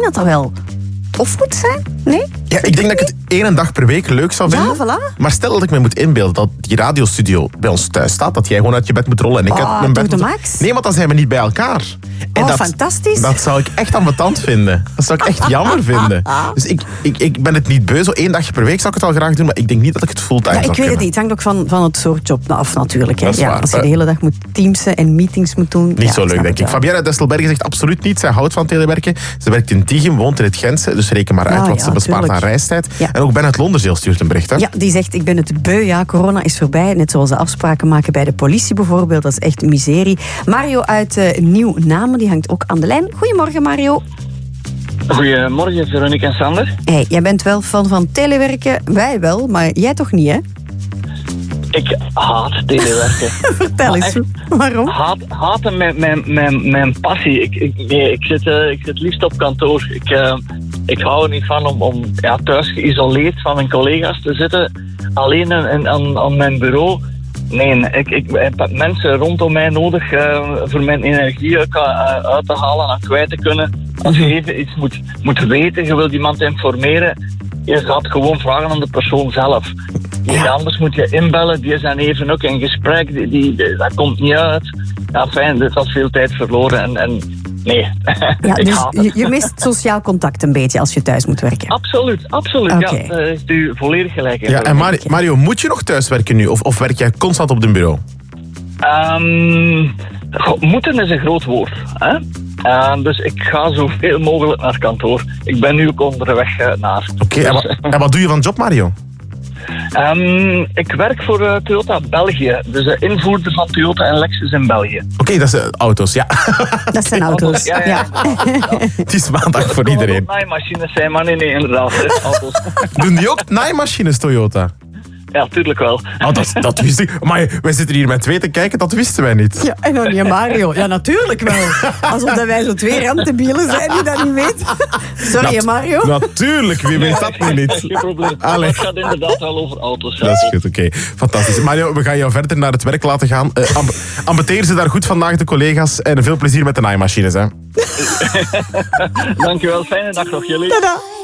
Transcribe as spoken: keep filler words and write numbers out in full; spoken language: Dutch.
dat dat wel tof moet zijn. Nee? Ja, ik denk dat ik het één dag per week leuk zou vinden. Ja, voilà. Maar stel dat ik me moet inbeelden dat die radiostudio bij ons thuis staat, dat jij gewoon uit je bed moet rollen en ik Oh, uit mijn bed toch de moet... max? Nee, want dan zijn we niet bij elkaar. En Oh, dat, fantastisch. Dat zou ik echt ambetant vinden. Dat zou ik echt jammer vinden. Dus ik, ik, ik ben het niet beu. Zo één dagje per week zou ik het wel graag doen, maar ik denk niet dat ik het fulltime Ja, ik zou weet het kunnen. niet. Het hangt ook van, van het soort job af natuurlijk. Hè. Dat is Ja, waar. als je de hele dag moet teamsen en meetings moet doen. Niet ja, zo leuk, snap denk ik. het wel. Fabienne uit Destelbergen zegt absoluut niet. Zij houdt van telewerken. Ze werkt in Tiegem, woont in het Gentse. Dus reken maar uit Ja, wat ja, ze bespaart tuurlijk. aan reistijd. Ja. En ook Ben uit Londerzeel stuurt een bericht. Hè? Ja, die zegt, ik ben het beu. Ja, corona is voorbij. Net zoals de afspraken maken bij de politie bijvoorbeeld. Dat is echt miserie. Mario uit uh, Nieuw-Namen, die hangt ook aan de lijn. Goedemorgen, Mario. Goedemorgen, Veronique en Sander. Hey, jij bent wel fan van telewerken. Wij wel, maar jij toch niet, hè? Ik haat telewerken. Vertel eens, echt, waarom? Haat, haten mijn, mijn, mijn, mijn passie. Ik, ik, nee, ik, zit, uh, ik zit liefst op kantoor. Ik, uh, ik hou er niet van om, om ja, thuis geïsoleerd van mijn collega's te zitten. Alleen aan, aan, aan mijn bureau. Nee, ik, ik heb mensen rondom mij nodig uh, voor mijn energie uit, uh, uit te halen en kwijt te kunnen. Als je even iets moet, moet weten, je wilt iemand informeren, je gaat gewoon vragen aan de persoon zelf. Ja. Anders moet je inbellen, die zijn even ook in gesprek, die, die, die, dat komt niet uit. Ja, fijn, dit had veel tijd verloren en, en nee, Ja, ik dus haat het. je, je mist sociaal contact een beetje als je thuis moet werken. Absoluut, absoluut. Okay. Ja, daar heeft u volledig gelijk in. Ja, en Mario, Mario, moet je nog thuiswerken nu? Of, of werk jij constant op een bureau? Um, moeten is een groot woord. Hè? Uh, dus ik ga zoveel mogelijk naar kantoor. Ik ben nu ook onderweg uh, naar. Oké, okay, dus, en, wat, en wat doe je van job, Mario? Um, ik werk voor uh, Toyota België. Dus de invoerder van Toyota en Lexus in België. Oké, okay, dat zijn auto's, ja. Dat zijn auto's, ja. ja. ja. Het is maandag voor iedereen. Het naaimachines zijn, maar nee, nee, inderdaad. Auto's. Doen die ook naaimachines, Toyota? Ja, tuurlijk wel. Oh, dat, dat wist ik. Maar wij zitten hier met twee te kijken, dat wisten wij niet. Ja, en dan niet Mario. Ja, natuurlijk wel. Alsof dat wij zo twee rantebielen zijn die dat niet weet. Sorry, Nat- Mario. Natuurlijk, wie weet dat nu niet. Geen probleem. Het gaat inderdaad wel over auto's. Ja. Dat is goed, oké. Okay. Fantastisch. Mario, we gaan jou verder naar het werk laten gaan. Uh, amb- ambeteer ze daar goed vandaag, de collega's. En veel plezier met de naaimachines, hè. Dankjewel, fijne dag nog jullie. Tada.